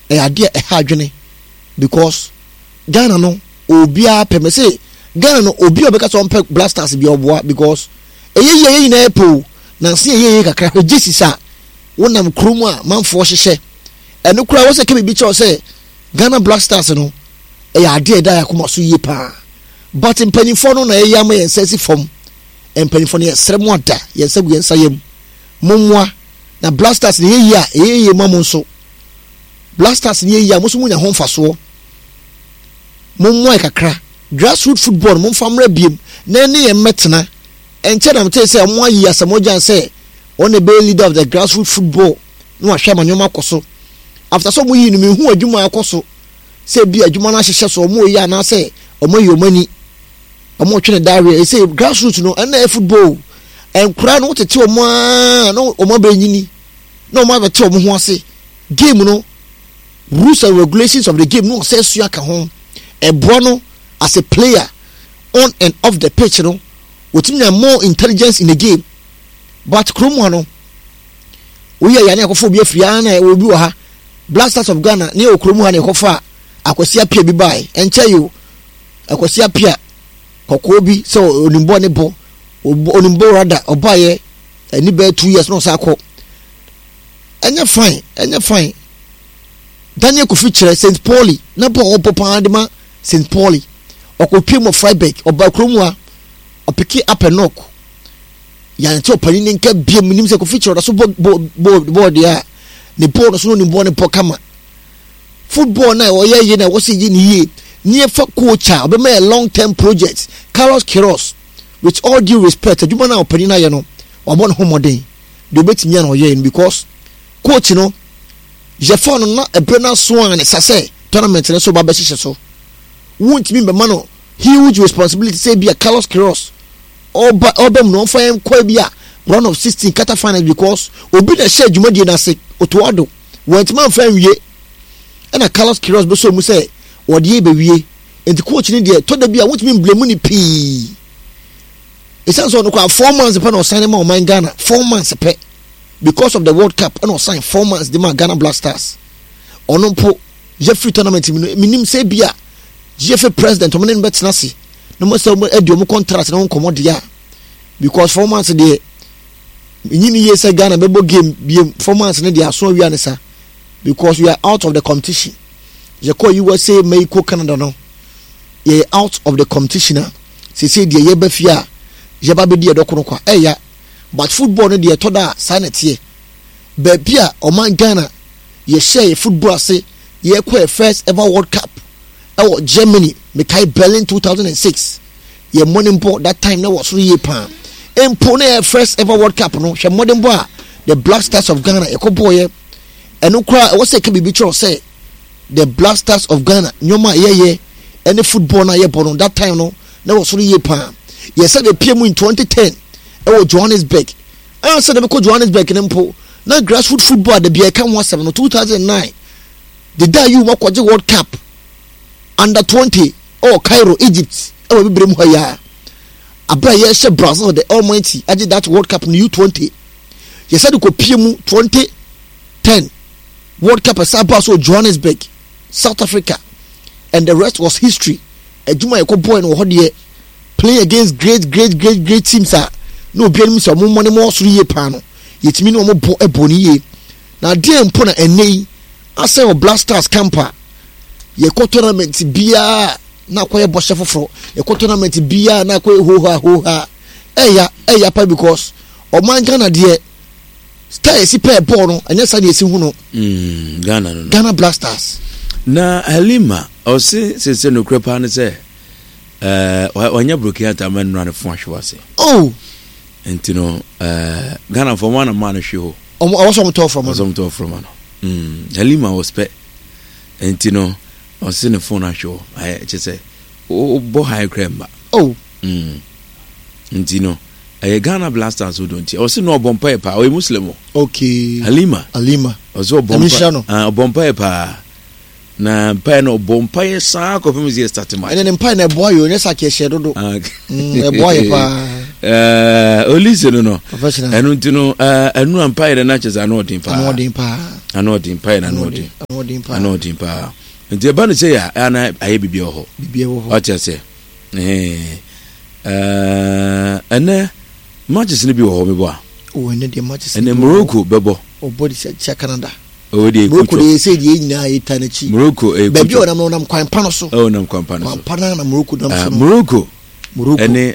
ade e ha adwene because Ghana no obia peme say Ghana no obi obeka so mpe Blasters bi oboa because eye na epo na se eye kakra jesisa wonam krom a manfo hyehye eno kura wo se ke bi cho say Ghana Blasters no ade da yakoma so yie pa but mpanifo no na eyam yensasi fom mpanifo no yesrem ada yensagu yensayem momwa na Blasters ne eye mamu nso Blasters ne eye amuso munya ho mfaso momwa kakra grassroots football mom famra biem na ne yemetena enche na mte say mo ayi asamojan say on the leader of the grassroots football no ahwa manyoma akoso after so mo yi no me hu adwuma akoso say bi adwuma na hyehye so mo yi ana say omo yi omani omo twene diary say grassroots no na football enkura no tete omo no omo benyini no omo abete omo ho ase game no rules and regulations of the game no say su aka ho ebo no as a player on and off the pitch no with more intelligence in the game but kromo no we ya ne akofo bi afia na obi wo ha Blasters of Ghana ne okromo ha ne kofa akwasi apia bi bai enche yo akwasi apia kokko bi so onimbo ne bo onimbo rada obaye ani be 2 years no sa akọ enya fine Daniel Kofi chere St Pauli na bo opopan de ma St Pauli okopie mo Freiburg oba kromo a opiki up and knock ya nti opani ne nka bia munim se Kofi chere so board ya ne board so no nimbo ne pokama football na oye na wo se yi ni ye near for coach be a long term project Carlos Queiroz with all due respect aduma na opani na ye no wabon homodin do betimi na oye because coach no je fon na ebrena swan sase tournament ne so ba be hye so won't me be man no huge responsibility say be a Carlos Queiroz obem no fam kwa bia round of 16 quarter final because obi na share dwumadi na se otoado went man fam wie na Carlos Queiroz be so mu say wode be wie enti coach ni de to da bia won't me blame ni pii esan so no kwa 4 months pe no sign ma o man Ghana 4 months pe because of the World Cup and sign 4 months the man Ghana Blasters ono po Jeffrey tournament minim say bia GFA president o men bet na si no mo say e mo contract na nkomo dia because 4 months dey nyini ye say Ghana bebo game biem 4 months na dia so wi anisa because we are out of the competition je call USA Mexico Canada no ye out of the competition say dey ye ba fia je ba be dey dokono kwa ya but football no dey to da sanete be bia o man Ghana ye share football say ye kwa first ever World Cup Germany Mikai Berlin 2006 ye morning ball that time na was 3 year pan empone first ever World Cup no she morning ball the Blasters of Ghana e ko boy eno kra what say can be true say the Blasters of Ghana nyoma ye any football na ye bono that time no na was 3 year pan ye said the PM in 2010 Johannesburg I said them ko Johannesburg nempo na grassroots football the be kan 17 2009 the day you work World Cup under 20 Cairo Egypt we be brem hoya abra ye she Brazil the almighty age that World Cup in U20 you said ko piemu 2010 World Cup asaba so Johannesburg South Africa and the rest was history ejuma ko boy no hodie playing against great teams no be any so mo money mo so ye pa no yetimi no mo bo eboni ye na de mpo na enei ase o Blasters camper ye ko tournament bia na koye boshe foforo ye ko tournament bia na koye ho ha eya pa because o man Ghana de style si pe ball no anya sa de si hu no Ghana no Ghana Blasters na Halima o se no krepa ne se wanya brokiata man run fo ahwe ase enti no Ghana for one man hwe ho o was on top from Halima was pe enti no o se ne phone ahwe I say o bo high crema enti no Ghana Blasters who don't o se no bompa pa o Muslim okay Halima o so bompa bompa pa na mpa no bompa sa ko fam ze start ma ene mpa na boy yo ne sa ke hye dodo e boy pa Olisi no professional enu ntino enu empire na cheza no odin pa ano odin pa nti eba no say ya ana aye bibia ho o chese ene matches ni bi ho me bo ene de matches ene Morocco bebo o body say Canada o de Morocco dey say die nyina e tanachi Morocco be bi onam kwan pa no so nam kwan pa no so pa na Morocco nam so Morocco ene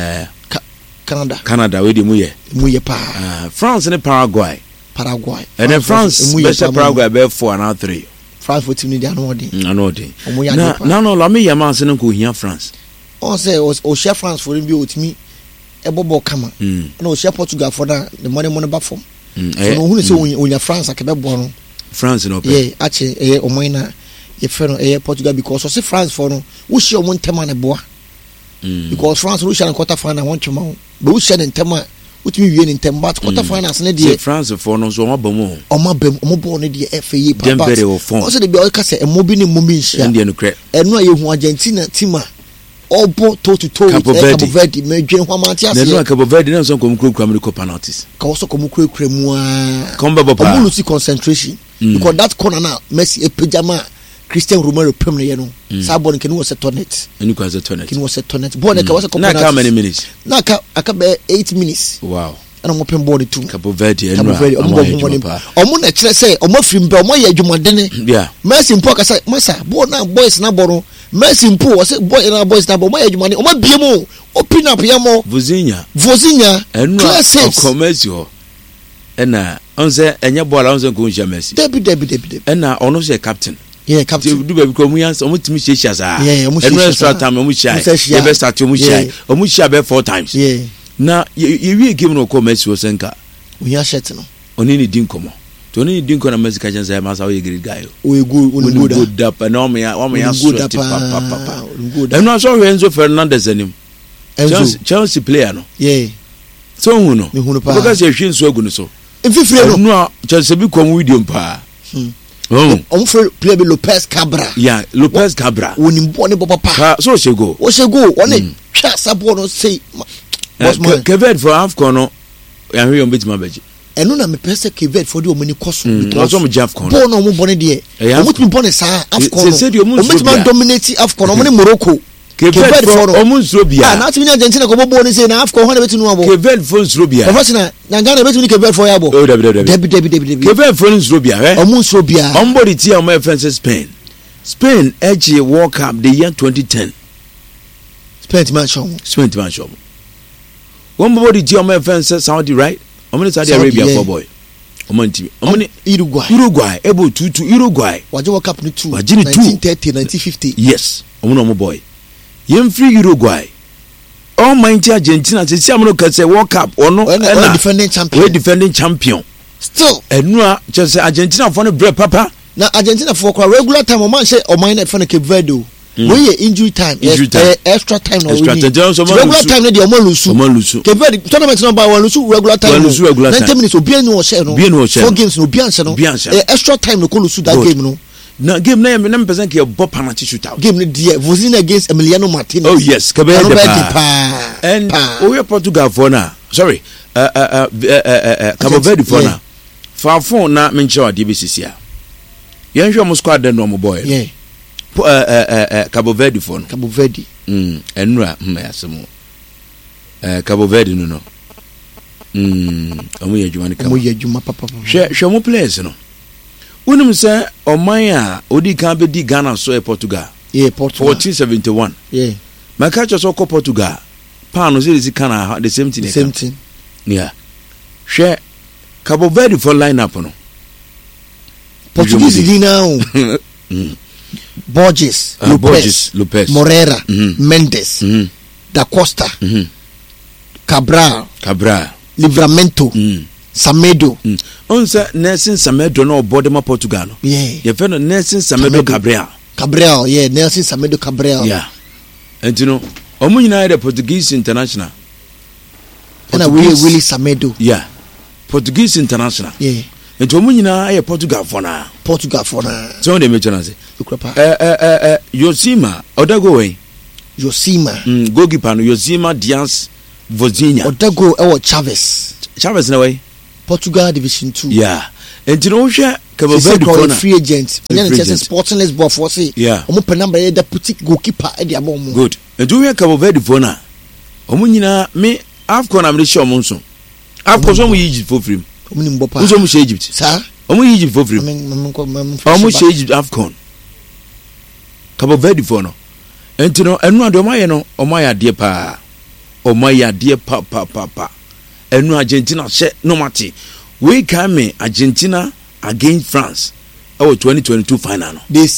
Canada we de mu ye pa France ne Paraguay ene France be say Paraguay be 4 and 3 France for team ni dia no odin na no la me yama se no ko hia France on say o share France for bi otimi ebobo kama na o share Portugal for na the money ba form so no hu say onya France akebebo no France no pe yeah ache o moina ye fe no Portugal because o say France for no wo share o mo ntema na boa because France wo share na quarter final won twema ho but wo share ntema utimi wie ntem but quarter finals ne de France for no so mabam omo ne de FA papa Dembele o fon o so de bi o ka say emobi ne mobi nsia India no kre eno aye hu Argentina team a obo toe to toe Cabo Verde me dwen ho amati ase ne Cabo Verde na so kom kura me penalties ka so kom kura mu a komba papa omo lose concentration because that corner na Messi epejama Christian Romero pem ne no sa ball nke no was a tonet eni kwa za tonet ken was a tonet ball nke was a na how many minutes na aka be 8 minutes wow ana mo pem ball too Cabo Verde omo na kire say omo fim be omo ye adwumadene yeah Messi mpo ka say masa ball na boys na ball Messi mpo o say boy na boys na ball omo ye adwumadene omo bie mo open up ya mo Vozinha classics commerce ho ena on say enya ball on say ko nja Messi debi ena ono say captain yeah captain do be ko mu yan omo timi shesha za eno extra time omo share e be start omo share omo share be 4 times yeah na ye wi game no ko Messi o senka we ya shirt no oni ni din komo to oni ni din ko na Messi ka chanza ma sa o ye great guy o e good up na o me ya sweat papa eno so Enzo Fernandez anim Chelsea player no yeah so hu no because e hwe nso agu no so mfifire no Chelsea bi kom video mpa for play Lopez Cabra yeah Lopez Cabra woni bo ne papa so shego one twa sabo no say Kevin for AFCON no ya hwe yon betima beji eno na me pese Kevin for the omani koso because some AFCON bo no mo bo ne de omutimi bo ne sa AFCON omutimi dominate AFCON omani Morocco Kevin for omunso bia na timi Argentina ko bo ne say na AFCON ho na betinu abo Kevin for nso bia professional na Ghana betinu Kevin for ya bo debi Kevin for nso bia omunso bia ombody ti am friends Spain edge World Cup the year 2010 Spain man show one body ti am friends Saudi right omani Saudi Arabia for boy omani Uruguay able to Uruguay waje World Cup ni 2 1930 1950 yes omani boy yem free Uruguay all mighty Argentina say see am no ka say World Cup ono defending champion still enua just Argentina for no bread papa na Argentina for regular time o man say o man na for Cape Verde when you injury time extra time no regular time no dey o man lose Cape Verde tournament number 1 lose regular time 90 minutes obi anu o share no 4 games no obi answer no extra time no ko lose that game no na game na me person ke bo penalty shootout game no there Vozinha against Emiliano Martinez oh yes Cape Verde and we Portugal for na sorry Cape Verde for na fa phone na me nche ade BCC a yen hwe mo squad den no mo boy yeah Cabo Verde for no Cabo Verde enura asemo Cabo Verde no amu ye juma ni amu ye juma papa hwe mo players no unum say oman a odi kan be di Ghana so Portugal 1471 yeah my catch so ko Portugal pa no say Ghana the same thing yeah hwe Cabo Verde for lineup no Portuguese now Borges Lopez Moreira Mendes Da Costa Cabral Livramento Samedo onse Nelson Samedo no bodema Portugal no yeah ye fe no Nelson Samedo Cabral yeah Nelson Samedo Cabral yeah and you know omunyina the Portuguese international and Willie Samedo yeah Portuguese international yeah and omunyina aye Portugal for na so dey mention say Yosima odago we Yosima goalkeeper no Yosima Diaz Vozinha Odago ewo Chaves na way Portugal Division 2 yeah enti no hwe Cabo Verde for free agent then it Sporting Lisbon for say omo pe number e deputy goalkeeper e dia bom good enti hwe Cabo Verde for na omo nyina me AFCON am reach omo nso AFCON so mo Egypt for free omo ni mbopa nso mo she Egypt sir omo Egypt for free omo she Egypt AFCON Cabo Verde for no enti no enu ade omo aye no omo aye ade pa omo aye ade pa enu Argentina she no mate we come Argentina against France our 2022 final no the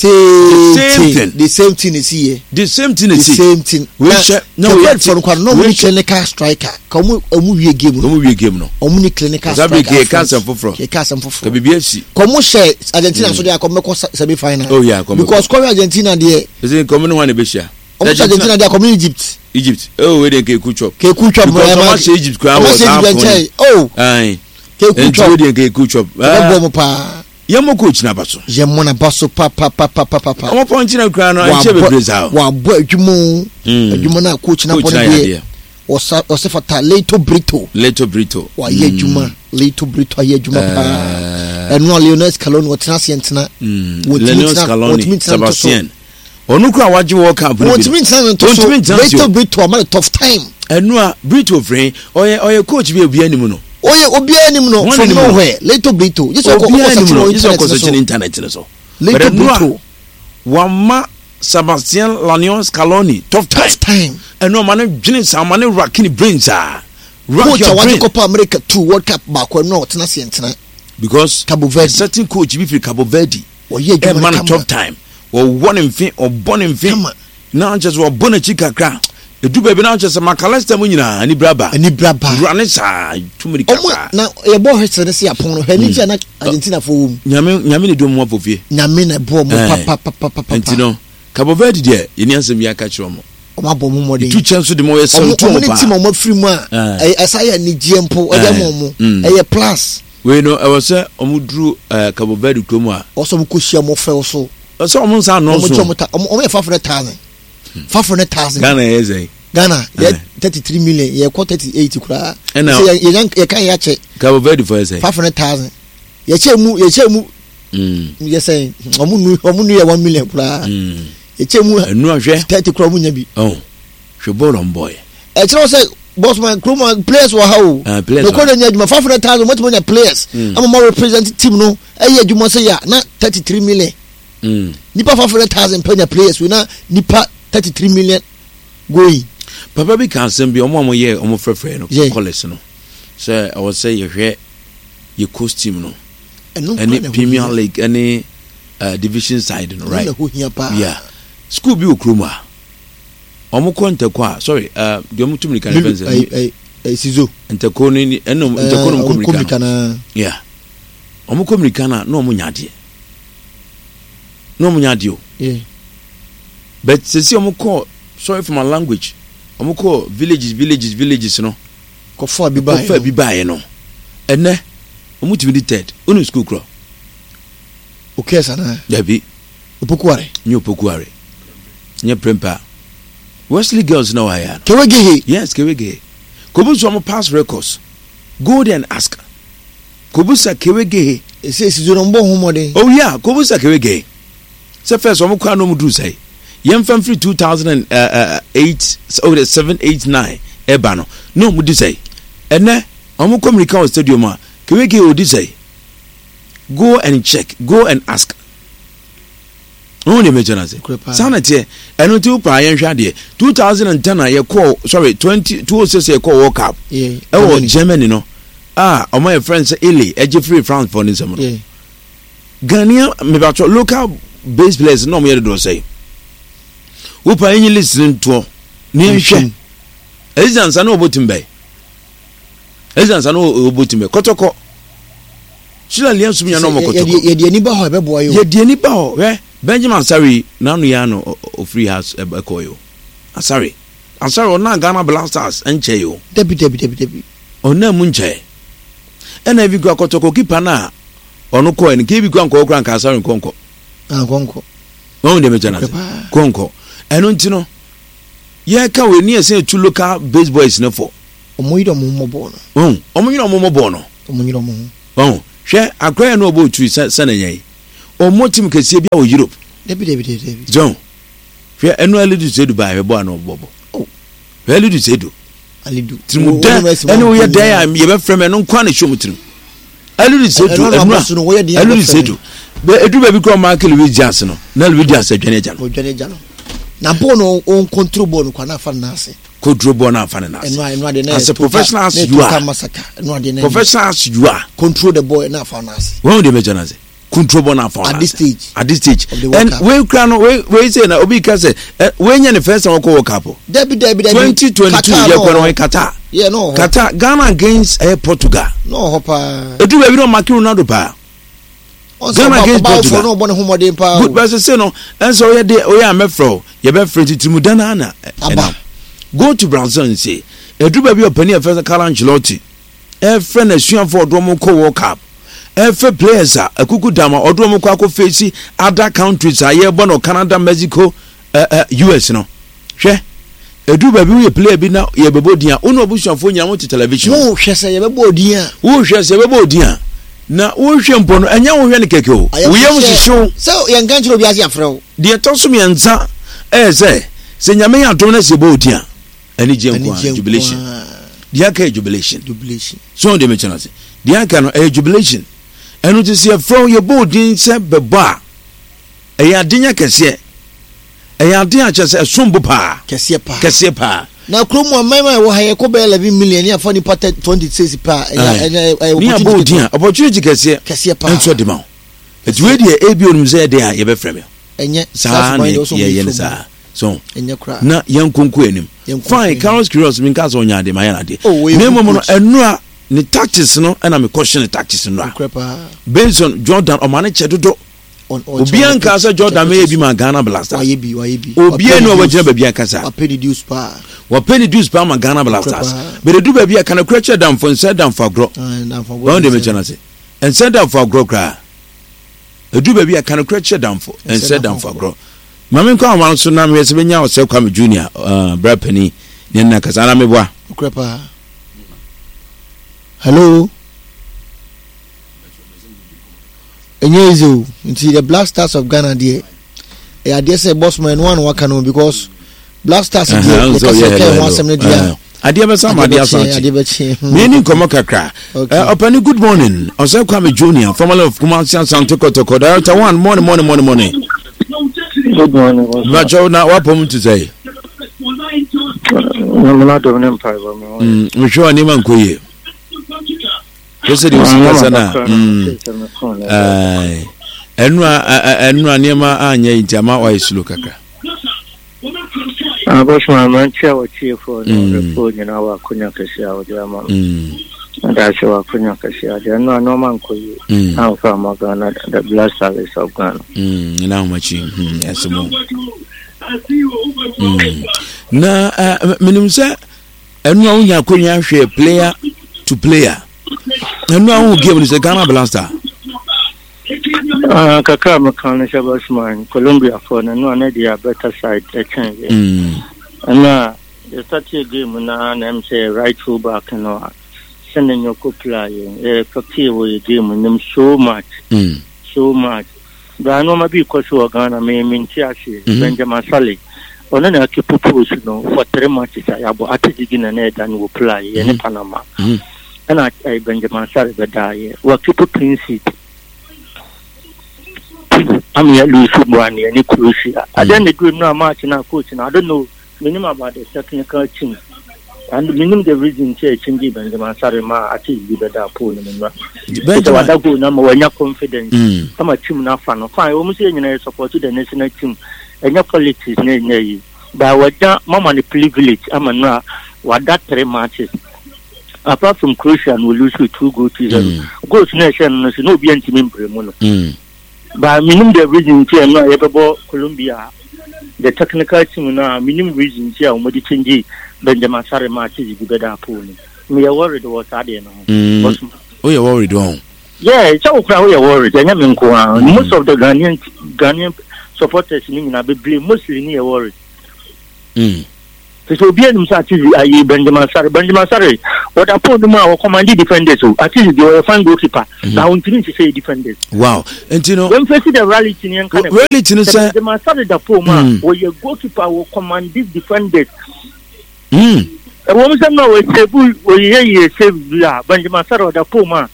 same thing is here the same thing we no we clinical striker come omu wie game no omu ni clinical striker ke cancer for BBFC come share Argentina so they come semi final oh yeah because come Argentina there is come no one be share Argentina they come Egypt oh we dey ke kuchop ma Egypt kwa oh ai ke kuchop pa yamo coach na baso pa omo point na kra no anche be breza wa bo adwuma na coach na bo de o fata Leito Brito wa ye adwuma Leito Brito ye adwuma pa eno Lionel Scaloni wo tena se ntena Lionel Scaloni Sebastian onu kra waje wo camp no Leito Brito am tough time eno a Brito free oye coach bi obi anim no oye obi anim no from nowhere Leito Brito just go search internet so Leito Brito wama Sebastian Lionel Scaloni tough time eno man dwene sa man rack brains ah coach awon Copa America 2 World Cup back no tena se ntena because Cabo Verde certain coach bi free Cabo Verde oye adwuma man tough time or one in fin or born in fin now just wa bona chika kra edu baby now just makalesta mu nyina ani braba run sa tumiri kaka na e bo hwese se apon no hani je na Argentina fo wom nyame ne dom mo afofie nyame na bo mo pa entino Cabo Verde de yeni ansem ya ka kire mo o bo mo modern tu chance de mo ye so to mo pa ti mo free mu a asa ya ni giempo o de mo e plus we no e was omudru Cabo Verde kromu a o so mo koshia mo fe so so mo nsa no so mo ye 500,000 Ghana is Ghana 33 million ye 38 kura ye kan ya che Cabo Verde for say 500,000 ye che mu ye say omu nu ye 1 million kura ye che mu enu ahwe 30 kura mu nya bi hwe bolon boy e che say bossman Kroma players wa how no ko nya juma 500,000 mo timo nya players am mo represent team no e ye juma say ya na 33 million nipa 500,000 per players we na nipa 33 million going papa bi kan sem bi omo ye omo frefre no college no say I was say you hwe your costume no any Premier League any division side no right yeah school bi okroma omo konta kwa sorry de omo tumri kan fence sizo entako ni eno entako no komrika yeah omo komrika na no omo nyade o yeah but say omo call sorry for my language omo call villages no ko fa bi bae no ene omo timi di third unu school kro okay sana dabi opokuare nye prempa Wesley girls know I am Kewege yes Kewege kobusu omo pass records go there and ask kobusa Kewege say sizo mbo humode oh yeah kobusa Kewege say first omo kwa no mu do say yem fam free 2008 or 789 ebano no mu do say ene omo communicate stadium a Kewege o do say go and check go and ask no ne meje na say sanate eno ti upa yen hwa de 2010 ye call sorry 2006 ye call World Cup e wo Germany no o my friends Eli eje free France for nisem no Ghana me ba local base players no me do say upa yen listen to ne hwe ezansa na obotimbe kotoko sila lian sumya no mokotoko ye de ni ba ho be boy ye de ni ba ho Benjamin Sorry nanu ya no o free house ekoyo Sorry ona Ghana Blasters enche yo debi ona munche ena bi gwa kotoko kipa na onu ko en ke bi gwa nko kran ka Sorry nkonko no de meja na konko eno ntino ye ka we ni ese two local base boys ne for omoyido mo bono omoyido mo bono omoyido mo hwe akra no obo tu sana yai omotim kese bia wo Europe debi John hwe eno alidu sedu ba hwe bo ana obobo hwe alidu sedu alidu trimuda eno ye dan am ye be frem eno kwa na hwom trim alidu sedu alidu sedu be edu ba bi ko Michael Widias no na Widias adwane ja no na bono on control bono kwa na fa na ase control bono afa na ase as a professional as you are professional as you are control the boy na fa na ase when dey mention ase control bono afa at this stage and we can we say na obi ka say we nya the first time we World Cup debi 2022 ye ko no Qatar no Qatar Ghana against Portugal no hopa edu be bi no mark Ronaldo pa Ghana against Portugal no bon homode pa good but say no enso ye dey o ya mefro ye be friend timudana na go to Brazil and say edu be bi opani e first Carlo Ancelotti e friend asuan for do mo ko World Cup every players akuku dama odo ko face other countries aye bono Canada Mexico US no hwe edu ba bi we player bi na ye bebo dia uno obusuafo nya mo television wo hwe se ye bebo dia na wo hwe mpo no anya wo hwe ne keke o wo ye mo shisho so ye ngan chiro bi ase afrew de toso mi anza se nyame ya dom na se bo dia ani jenko jubilation dia ka jubilation so de me chana se dia ka no jubilation enu ti se from your body se beba eya dinya kese eya dinya chese sombo pa kese pa na kromo mama wo haye ko be 11 million ya for ni patent 26 pa ni body opportunity kese pa enso de ma it we dey ebi onum se dey a ye be frame enye sa ye ne sa so enye kra na yankonko enim fine Carlos Queiroz min ka so nya de ma ya na de nemo no enu a ni tactics no and me question the tactics no based on Jordan o mane chedodo obi an ka say Jordan me bi ma Ghana Blasters wa ye bi obi enu wa gina ba bi aka sa wa penny deuce pa ma Ghana Blasters be de du ba bi aka na creature down for said down for gro don de me chana say and said down for gro kra e du ba bi aka na creature down for and said down for gro mama ko awan so na me se benya o se Kwame Junior bra penny ne na kasa na me boa ukrepa. Hello. Enyezo, nti the Black Stars of Ghana there. I dare say boss man one wakano because Black Stars there the one semne dia. Ade be sama ade asanchi. Me ni komo kakra. Opani good morning. Ose Kwame Junior, former of Kumasi Asante Kotoko. Director one morning. Good morning. Macho na wapom to say. I'm not doing empire. We sure ni man koye. Kese di usika sana. Enua niema anya intama wa isulu kaka. Boshman man chawo chiefo no report na wa kunya kesi awo de ama. Ndache wa kunya kesi ade no man koye. How from Ghana the Black Stars of Ghana. Na machi yasimo. Na minimsa enua unya kunya hwe player to player. Enua hu game ni Ghana Blasters. Kaka makana Boshman Colombia for no na dia better side change. Na the start game na say right full back no sending your play effective game them so much. But no maybe because Ghana me Tiasi Benjamin Sally. On na keep push no for 3 matches I at the beginning and will play in Panama. And I Benjamin Sally die. What keep clean seat. I'm here lose football and any crucial. I then they do no match now coaching. I don't know minimum about the technical team. And minimum the reason changing Benjamin Sarima at the better pool. But go number when you're confident. I'm a team now fan of fine almost any support to the national team and your qualities near you. But what that mama the privilege I'm a what that 3 matches. Apart from Croatia and we lose with 2 goals to 0. Goals nation no be anti member. But minimum the reason here no able Colombia the technical team now minimum reason here we dey change Benjamin Sarima to the better pool. Me worried was ade no. Oh you worried on. Yeah, so we are worried. Most of the Ghanaian supporters na be blame mostly near worried. So be any such as Benjamin Sarri. What I put them out commanding defenders. At least they were a fan goalkeeper. Now, I'm to say defenders. Wow. And you know, when facing the rally in Benjamin Sarri, the poor man, where your goalkeeper will command these defenders. A woman know a table where you say, Benjamin Sarri, the poor man.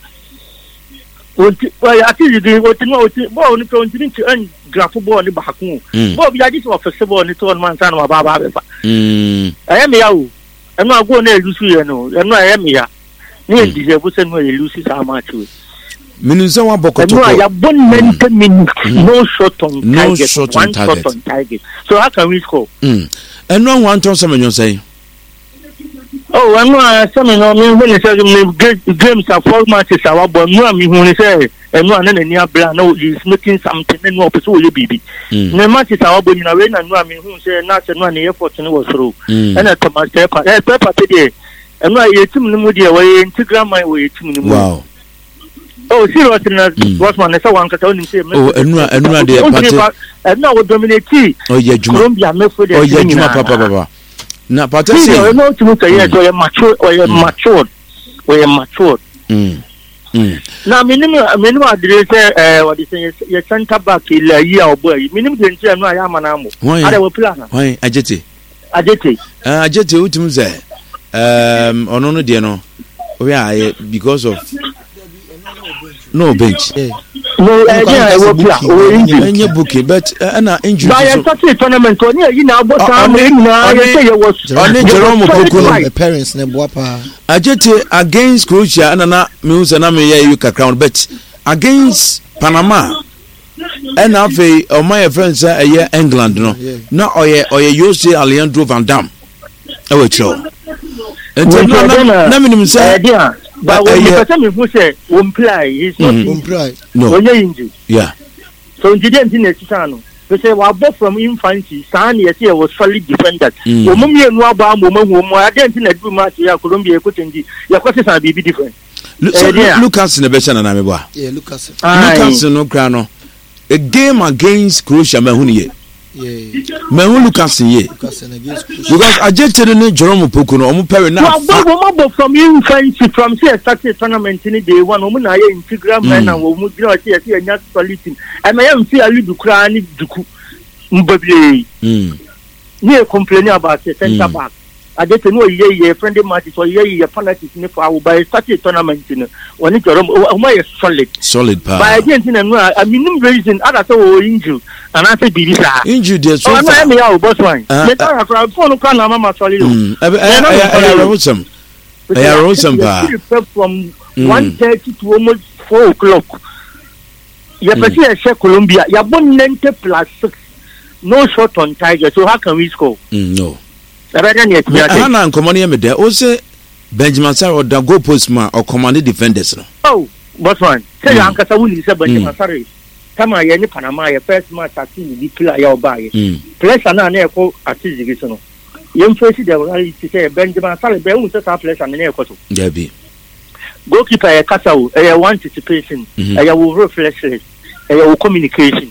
Well, I tell you, they want to know what only continuing to earn grapple on the back. Bob, you are this officer on the 2 months and Baba. I am here. I'm not going to lose you, and I am here. Near the person where you lose how much. Minuzawa Bokoto. I have 1 minute, no shot on target. So how can we score? And no one told someone you say. Oh, I'm not something on me when it's games are 4 matches. Our boy, no, me when he say, and no, and near Blan, no, he's making something and no, so you baby. No matches our boy in a rain and no, I mean, who say, not and 1 year 14 was through. And I come my step, pepper today. And no, you're 2 minutes away, Instagram my way 2 minutes. Wow. Oh, seriously, what's one? I saw one carton and say, oh, and now what dominate tea. Oh, yeah, Colombia, method. Oh, yeah, Papa. Na Patricia, no to say yes, or mature, or matured, or matured. Now, minimum address, what is your center back in a year or boy, minimum to no, I am an amo. I will plan. Why, Ajeti? Ajeti, what you say? On no, dear, no, we are because of no bench. No, I will plan. Your booking, but injury. By a tournament, you know, but I was only Jerome the parents, Nebuapa. Ajeti against Croatia, and Anna Mills and Amaya crown bet against Panama. And I've a my friends a year England, no, not or you say Alejandro Van Dam. I will show. And then, say, but when the person who say play, he's not play. No, when you're injured. Yeah. So you didn't in the channel. They say, well, both from infancy, San yes, he was solid defender. Woman, you know about woman who I didn't in a good match here, Colombia, your questions are be different. Lucas in the best and Ameba. Yeah, Lucas. Lucas no crano. A game against Croatia, Mahuni. Mahun Lucas in ye. Because I just tell you, Jerome Pocono, Omuperi now. From infancy, from here, started tournament in day one, woman, I Instagram man, and will move here, and not solid. And I am see a little cranny, Mbabi. Near complaining about the center back. I get to know a friendly match or a penalty in the by started tournament in when it's solid power. By Argentina, I mean, reason others are injured, and I say, be injured. So I'm a boss one. I phone can Mama solid. I wrote some from 1:30 to almost 4 o'clock. You see, Colombia, you're 190 plus 6. No shot on Tiger, so how can we score? No. Hana Command me there. Also, Benjamin Sarri or the goal postman or commanded defenders. Oh, boss one. Say, Uncle Saul is a Benjamin Sarri. Come on, any Panama, your first match at the player your buy. Place an echo at the young face the reality say Benjamin Sarri, Beun set up place and an echo. Debbie. Goalkeeper, a castle, a one anticipation, a will reflexless, a communication.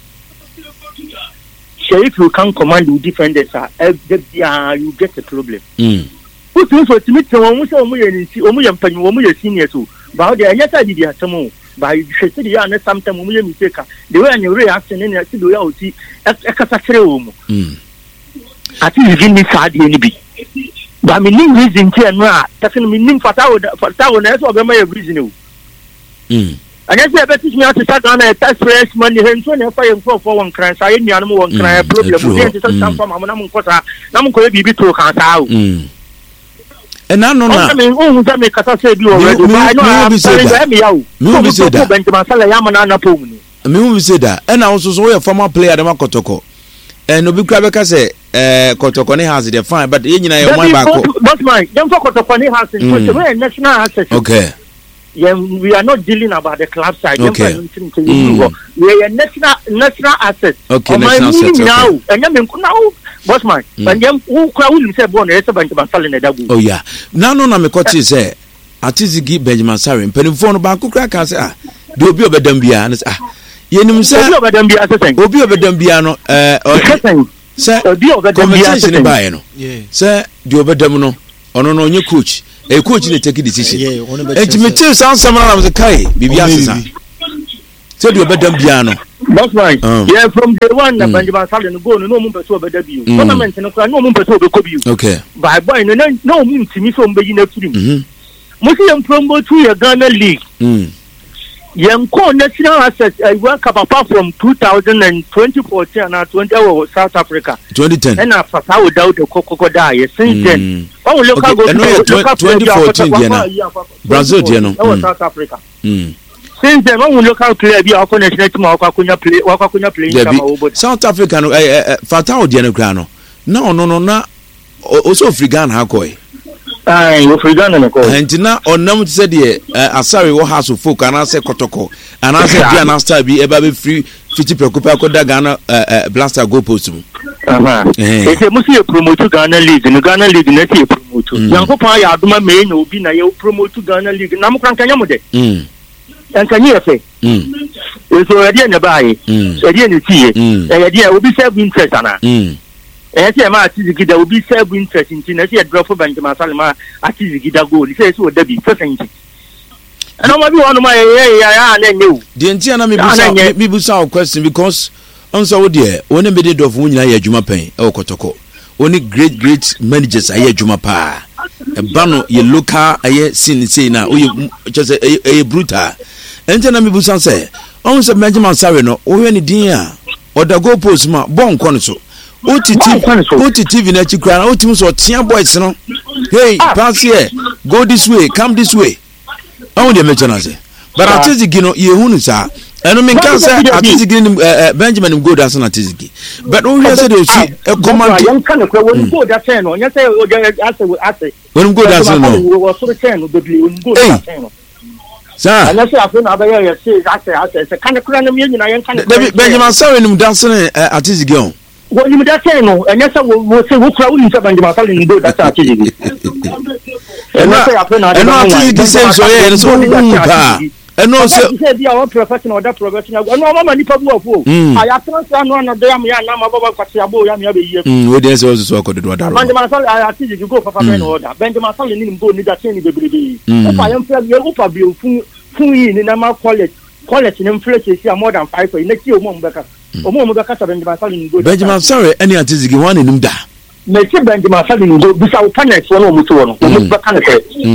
If you can't command the defenders, you get a problem. Who thinks what to meet almost almost senior too? But they are yet I did some by the other sometimes mistake. They were in a reaction and I see a catastrophe. I think you give me sad enemy. But meaning reason here, doesn't mean for town, that's what my reason. And as I teach me how to start on a tax fresh money, and 25 for one crime, I ain't no one crime problem. We to some from Amanamukota, Namuko be to Kansao. And I know, I mean, who that make us say you already? I know I'm saying, you say that Benjamin Salayamana Pony. I mean, we say that, and I also saw a former player, the Makotoko. And Obi Krabeka say, Kotokone has it fine, but you know, one back. But my young Kotokone has it, national asset. Okay. Yeah, we are not dealing about the club side. Okay. We are national assets. Okay, national assets. Now, and now, boss man, and them who crowd say born a Benjamin Sarri. Oh yeah. Now no me kochi say atizigi Benjamin Sarri. Penifo no banku kra kan say de obi obedam bia na say yenim say obi obedam bia say obi obedam bia no Sir, conversation in buy no. Sir, do obedem no. Ono no onye coach. A coach dey take decision. And me tell someone am say kai bibia sesa. Say do obedem bia no. That's right. Yeah, from day one na Benjamin Saleh no go no mo person obeda bi o. Tournament no kwa no mo person obeko bi o. Okay. By boy no mo ntimi so mbeyi na firim. Mo see am promote to your Ghana League. Yanko national asset World Cup apart from 2014 and 20 South Africa 2010 and after without the Coco die since then local go 2014 Brazil South Africa since then local player be our national team Wakakunya play South Africa no Fatao dia no kra no na also African hakoi and now on them said asari wo house of folk and I say kotoko and I said Diana Star be eba free 50 preocupa ko da Ghana blaster go post mu eh say musi e promote Ghana League no Ghana League na say promote yanko pa ya aduma me na obi na ye promote Ghana League na mo kan kanya mo de enkanyi efe so e dia na bae e dia ne tie e dia obi serve interest ana ese ma atizigida obi serve interest in na se drop for Benjamin Saleh atizigida goal say so da bi fesanti ana ma bi wonu ma ya na new the entia na me busa question because onso wo de woni be de of nyina ya adwuma pen e okotoko oni great managers aye adwuma pa e ba no ye local aye sin say na oye just aye brutal entia na me busa say onso Benjamin Saleh no wo hwe ni din a oda goal post ma bon kon so OTT na chikra otim so tia boys no hey pass here go this way come this way on the mention say but atizigi no ye hunu sa eno men kan say atizigi Benjamin go that na atizigi but we hear say they see a command yan kan ko won go that say no yan say o ase won go that no wo so say no be won go that say no sa ana say afo na ba ye say ase kan kura na me nyina yan kan Benjamin Saleh nim dance atizigi on what you that say no and yes we say who crowd in Benjamin Saleh go that atizigi and I say afo na atizigi say so ye so pa and no say be our professional that professional no mama ni pabu ofo I transfer no na dey am ya na ma baba kwati abo ya me be ye we dey say so ko do that Benjamin Saleh atizigi go papa no order Benjamin Saleh ni go ni that say ni bebrebe if I am fair ye upa bi fun yi ni na ma college ni inflation is more than 5 for next year o mo beka Benjamin Saleh go Benjamin Saleh any atizigi one in da me say Benjamin Saleh go bisa o panel one o mutu wono o beka na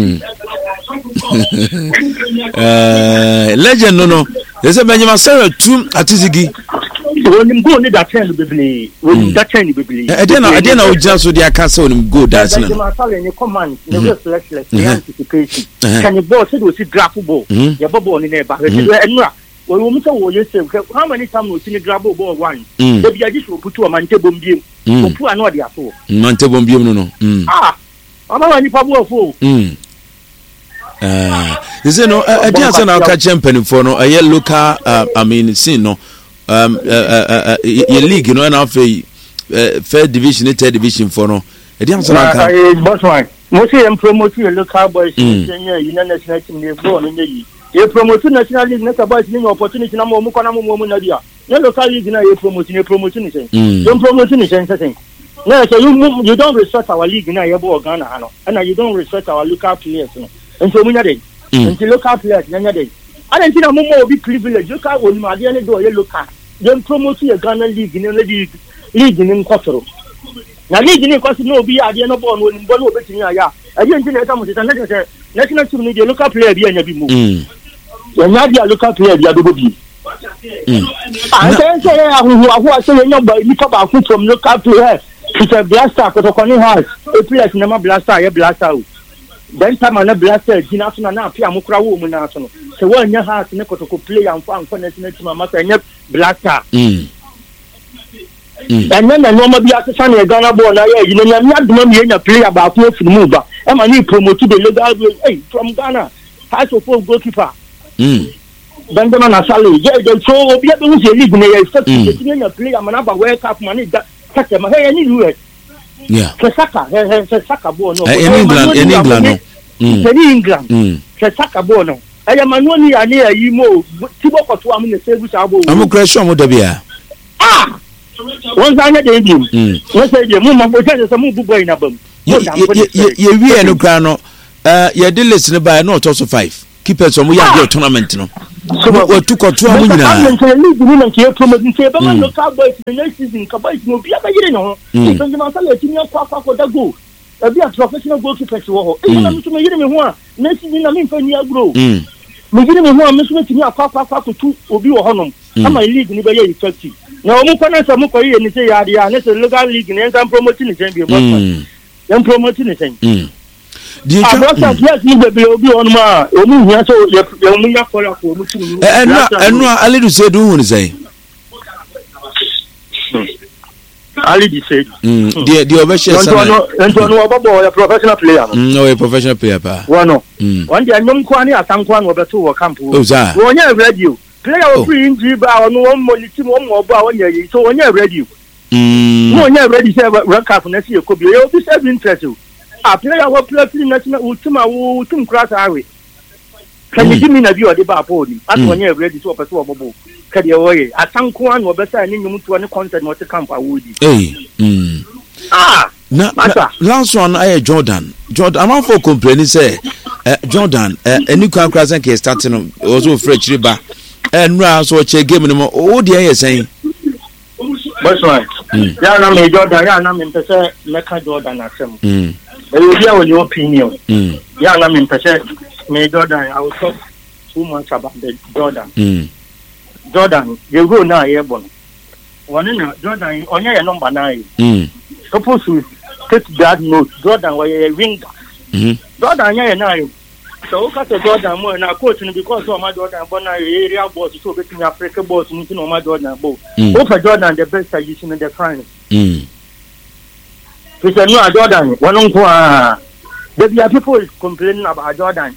legend no they say Benjamin Saleh two atizigi when go ni that train bebele when that train bebele e na o just so dia can say on go dance no Benjamin Saleh ni command ni reflex anticipation can you ball say do see draft ball your ball ni na ba enura we will meet wo yes how many times we see grab ball one they be just put to man table mbiem opu anu de aso man table mbiem no ama ni pabu ofo you say no I didn't say na ka champion for no a local I mean sin no your league you know na third division third division for no I didn't say na ka boss one mo say em promote your local boys in your national team dey go on yi you promote national league next boys ni opportunity na mo kona mo na dia your local league na you promote ni say don't promote ni say no so you don't respect our league na you bo Ghana no and you don't respect our local players no and so munya dey and local players nya dey and na mo obi privilege local won ma dey do your local dem promote your Ghana league ni league ni nkotoro na league ni kwasi no obi ade no ball no ni ball obetini aya ade nti na eta mo say national team ni the local player bi anya bi mu nya dia local player bi adobo bi and then say ahu say nya ba ni pa ba from local player Peter Blaster kotokoni house a player na ma Blaster ya Blaster o then time na Blaster gina so na apia mokra wo mu na so no se wa nya house ne kotoko player amfa national team ma say nya Blaster and then no ma bi asesa na Ghana ball na ya yi na nya duma mi nya player ba ko fi mu ba e ma ni promote the legal hey from Ghana house of goalkeeper Benjamin Saleh yeah dem so obi e be hu se league na ya effect the nya player ma na ba World Cup ma ni Saka ma hey any US yeah Saka ball no in England no in England Saka ball no aya manuoni ya ni ayi mo tibo koto am na save sa ball am crash am da bia One time they do. Let's say the moon, but there's a move boy in a bum. You no grano. You did listen by not also 5. Keepers from your tournament. No. So what took or 2 women. Promoting Saberman, no cowboys in the next season. Cowboys no be a know. Even the master letting your papa for the go. A be a professional goalkeeper to all. Even to me, one. Next season, I mean, for near grow. Making me one, Miss Smith, your papa for 2 will be a honor. I'm a league in the way effective. Now, Mukana Samukai and say, yeah, let's local league and I'm promoting the champion. I'm promoting the same. Yes, you will be on my own. Yes, you're for a little said, who is saying? Ali said, the overshare a professional player. No, a professional player. One day, I know Kwani at Tanquan over 2 or camp. When you read you, player free in Jiba or no money, one more bow on your so when you read you. When you're ready to have a record next year, could be able to have interest. A player will play national Ultima Cross Highway. Can you give me a view of the bar podium? As when you're ready to open a bubble. Can you away? At Tanquan or better, I need you to any content what to camp. I would. Last one, I Jordan. I'm out for complaining, say, Jordan, a new cross and case starting also French river. And round so check game anymore. Oh, dear, saying. That's right. Yeah, I'm a Jordan. I'm in the Mecca Jordan. I will hear your opinion. Yeah, I'm in the May Jordan. I will talk 2 months about the Jordan. Jordan, you go now, airborne. One in Jordan, on your number 9. Supposed to take that note. Jordan, where you ring. Jordan, yeah, 9. So, cut the Jordan more and I coaching because of my Jordan, but area boss, so between Africa boss, meeting on my Jordan boat. Over Jordan, the best are using in the finals. It's a new Jordan, one on there are people complaining about Jordan.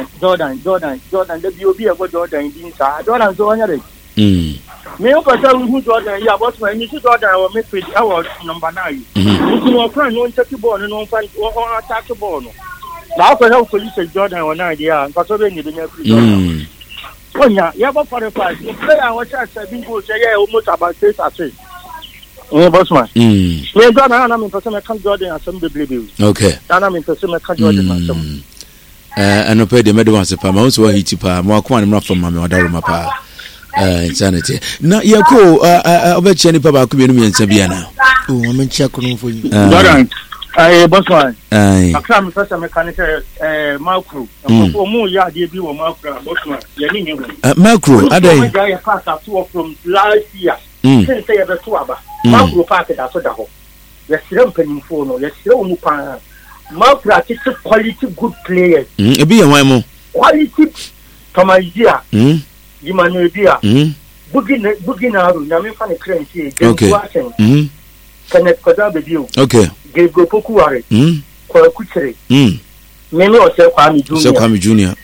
There will be a good Jordan inside. Jordan, so on. May I tell you who Jordan? Yeah, what's my new Jordan? I will make it our number 9. You know, friend, one take the ball and one find or attack the ball. Now, I help police Jordan or 9 years, but already the next. Oh, yeah, you have a 45. The player was at Bingo, say, almost about 6 or 6. Bossman. Me Jordan, I'm in person. I can't Jordan and some baby. Okay. I'm in person. I can't Jordan and some. And I pay the medal once a pound. Also, he tipa more quantity not from my other mapa. Insanity. Now, you're cool. I'll bet you any papa could be in Sabiana. Oh, I'm in check for you. Jordan. Bossman. I come first. I'm a mechanical macro. For more, yeah, they be a macro. Bossman. Macro. Are they? I passed up from last year. Since they have a twaba. Macro party that's what I hope. You're still penning for no, you're still mupan. Macro is quality good players. A be a wimo. Quality from idea. Humanidea. Booking out, Yamin Fanny Cranky, okay. Connect Kodabe view. Okay. Gave go Pokuare. Kucheri. Many or Kwame Junior.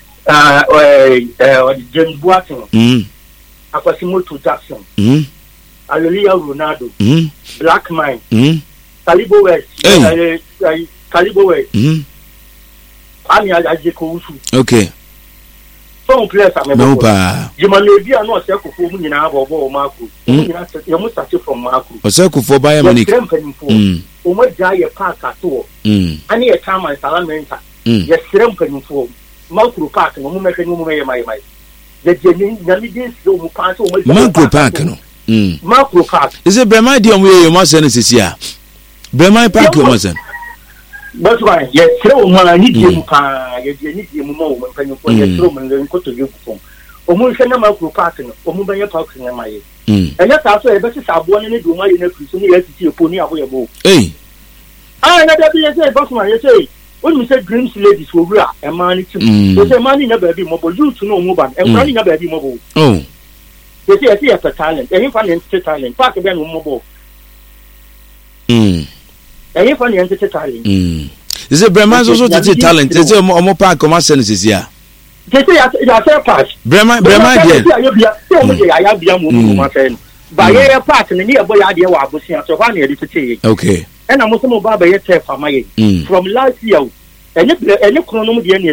Or James Boateng. Akwasimoto Jackson. Aleluya Ronaldo, Black Mine, Calibo West, Calibo West, Ami Ajeko. Okay. Some players are no pa. You may be not circle for me now or Marco. You must start from Marco. A circle for Bayern. Omo Jaya Park at all. Any a time I salamenta. Yes, Seramping for Marco Park and Mumakan my. The Jamie Marco Park. Macro Park. Is it Bremai Dion where you must send this here? Bremai Park, you must send. That's why, yes, so I need you, you need you more when you put your room and then go to you for. Omusana Macro Park and Omubaya Park in my head. And that's also a better Sabuan and do my university to see a pony away a boat. Eh? I never be a say, Bossman, you say. When we say dreams ladies will react and money to there's a money never be mobile, you to know mobile and money never be mobile. Oh. They say a talent. Any funny entity talent. Park again mobile. Any funny entity talent. Is it Breman's also to talent? Is it more park or senses here? They say I say pass. Breman, I have young my friend. By a park and near boy idea what was here. So one year to take. Okay. And I'm also mobile by a from last year. And if chronometer